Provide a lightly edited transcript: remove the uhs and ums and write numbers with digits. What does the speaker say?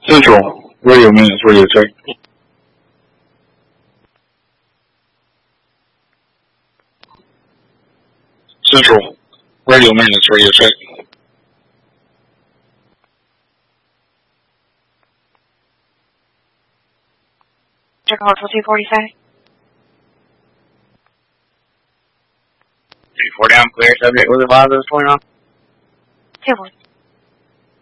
Central, radio minutes, radio check. Central, radio minutes, radio check. Check hold for 245. 3-4 down, clear. Subject was advised of 20 on. 2-1.